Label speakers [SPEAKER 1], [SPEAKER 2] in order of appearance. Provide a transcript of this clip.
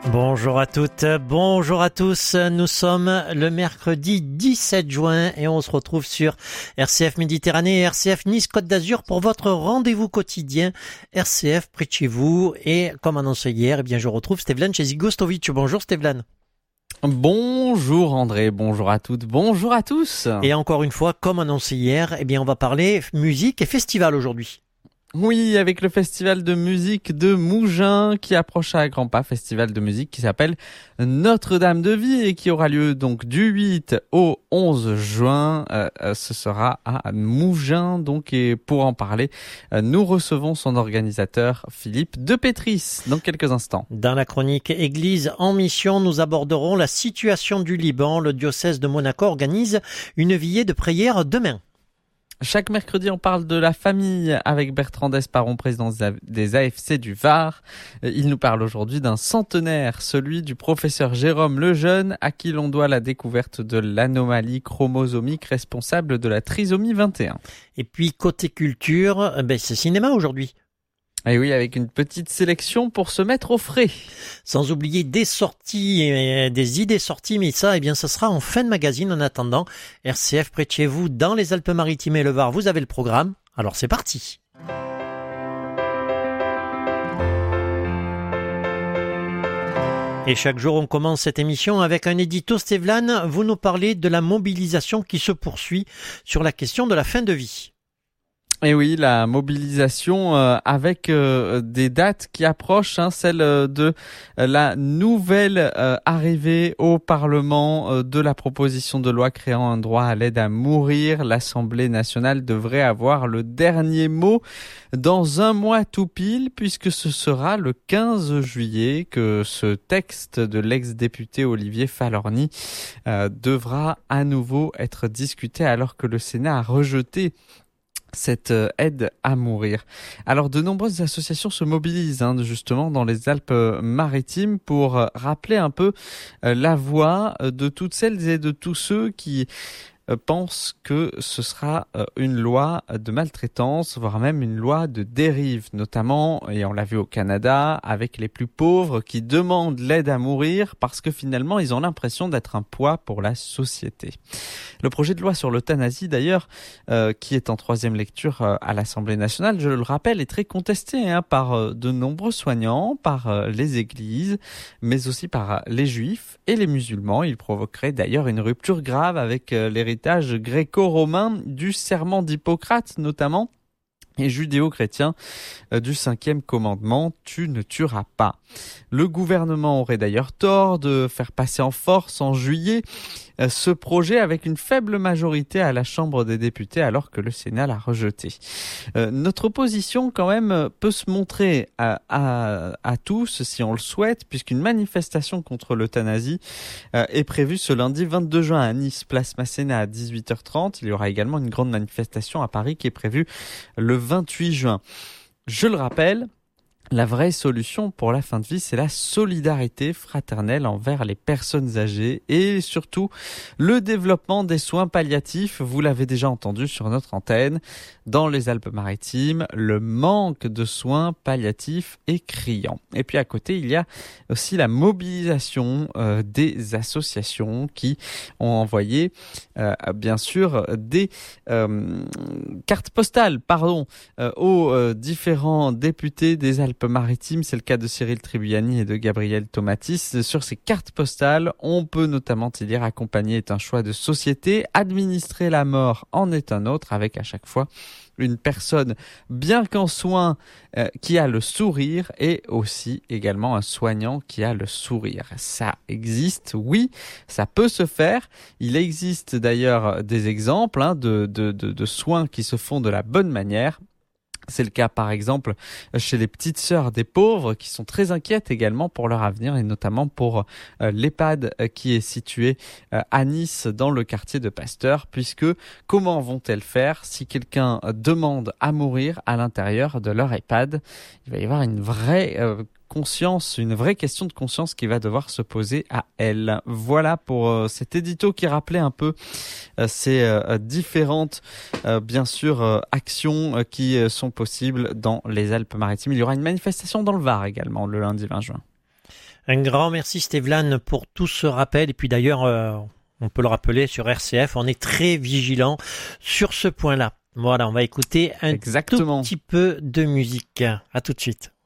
[SPEAKER 1] Bonjour à toutes, bonjour à tous. Nous sommes le mercredi 17 juin et on se retrouve sur RCF Méditerranée et RCF Nice Côte d'Azur pour votre rendez-vous quotidien RCF près de chez vous. Et comme annoncé hier, je retrouve Stevlan Chezigostovic. Bonjour Stevlan.
[SPEAKER 2] Bonjour André, bonjour à toutes, bonjour à tous.
[SPEAKER 1] Et encore une fois, comme annoncé hier, on va parler musique et festival aujourd'hui.
[SPEAKER 2] Oui, avec le festival de musique de Mougins qui approche à grands pas, festival de musique qui s'appelle Notre-Dame de Vie et qui aura lieu donc du 8 au 11 juin. Ce sera à Mougins donc, et pour en parler, nous recevons son organisateur Philippe de Pétris dans quelques instants.
[SPEAKER 1] Dans la chronique Église en mission, nous aborderons la situation du Liban. Le diocèse de Monaco organise une veillée de prière demain.
[SPEAKER 2] Chaque mercredi, on parle de la famille avec Bertrand Desparon, président des AFC du Var. Il nous parle aujourd'hui d'un centenaire, celui du professeur Jérôme Lejeune, à qui l'on doit la découverte de l'anomalie chromosomique responsable de la trisomie 21.
[SPEAKER 1] Et puis, côté culture, c'est cinéma aujourd'hui.
[SPEAKER 2] Et oui, avec une petite sélection pour se mettre au frais.
[SPEAKER 1] Sans oublier des sorties, des idées sorties, mais ça sera en fin de magazine. En attendant, RCF près de chez vous, dans les Alpes-Maritimes et le Var, vous avez le programme. Alors c'est parti. Et chaque jour, on commence cette émission avec un édito. Stevlan, vous nous parlez de la mobilisation qui se poursuit sur la question de la fin de vie.
[SPEAKER 2] Et oui, la mobilisation avec des dates qui approchent, celle de la nouvelle arrivée au Parlement de la proposition de loi créant un droit à l'aide à mourir. L'Assemblée nationale devrait avoir le dernier mot dans un mois tout pile, puisque ce sera le 15 juillet que ce texte de l'ex-député Olivier Falorni devra à nouveau être discuté, alors que le Sénat a rejeté cette aide à mourir. Alors de nombreuses associations se mobilisent justement dans les Alpes-Maritimes pour rappeler un peu la voix de toutes celles et de tous ceux qui pense que ce sera une loi de maltraitance, voire même une loi de dérive, notamment, et on l'a vu au Canada, avec les plus pauvres qui demandent l'aide à mourir parce que finalement ils ont l'impression d'être un poids pour la société. Le projet de loi sur l'euthanasie d'ailleurs, qui est en troisième lecture à l'Assemblée nationale, je le rappelle, est très contesté par de nombreux soignants, par les églises, mais aussi par les juifs et les musulmans. Il provoquerait d'ailleurs une rupture grave avec l'héritage gréco-romain du serment d'Hippocrate notamment, et judéo-chrétien du 5e commandement, tu ne tueras pas. Le gouvernement aurait d'ailleurs tort de faire passer en force en juillet ce projet avec une faible majorité à la Chambre des députés alors que le Sénat l'a rejeté. Notre opposition quand même peut se montrer à tous si on le souhaite, puisqu'une manifestation contre l'euthanasie est prévue ce lundi 22 juin à Nice, place Masséna à 18h30. Il y aura également une grande manifestation à Paris qui est prévue le 28 juin. Je le rappelle, la vraie solution pour la fin de vie, c'est la solidarité fraternelle envers les personnes âgées et surtout le développement des soins palliatifs. Vous l'avez déjà entendu sur notre antenne. Dans les Alpes-Maritimes, le manque de soins palliatifs est criant. Et puis à côté, il y a aussi la mobilisation des associations qui ont envoyé bien sûr des cartes postales aux différents députés des Alpes-Maritimes. C'est le cas de Cyril Tribuani et de Gabriel Tomatis. Sur ces cartes postales, on peut notamment y lire: accompagner est un choix de société, administrer la mort en est un autre, avec à chaque fois une personne bien qu'en soins qui a le sourire, et aussi également un soignant qui a le sourire. Ça existe, oui, ça peut se faire. Il existe d'ailleurs des exemples de soins qui se font de la bonne manière. C'est le cas par exemple chez les petites sœurs des pauvres qui sont très inquiètes également pour leur avenir, et notamment pour l'EHPAD qui est situé à Nice dans le quartier de Pasteur, puisque comment vont-elles faire si quelqu'un demande à mourir à l'intérieur de leur EHPAD? Il va y avoir une vraie une vraie question de conscience qui va devoir se poser à elle. Voilà pour cet édito qui rappelait un peu ces différentes bien sûr actions qui sont possibles dans les Alpes-Maritimes. Il y aura une manifestation dans le Var également le lundi 20 juin.
[SPEAKER 1] Un grand merci Stéphane pour tout ce rappel. Et puis d'ailleurs, on peut le rappeler sur RCF, on est très vigilant sur ce point-là. Voilà, on va écouter un tout petit peu de musique. À tout de suite.